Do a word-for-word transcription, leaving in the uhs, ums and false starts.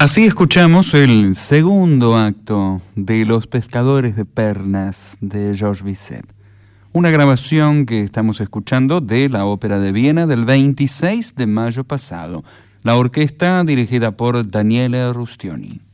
Así escuchamos el segundo acto de Los Pescadores de Perlas de Georges Bizet. Una grabación que estamos escuchando de la Ópera de Viena del veintiséis de mayo pasado. La orquesta dirigida por Daniele Rustioni.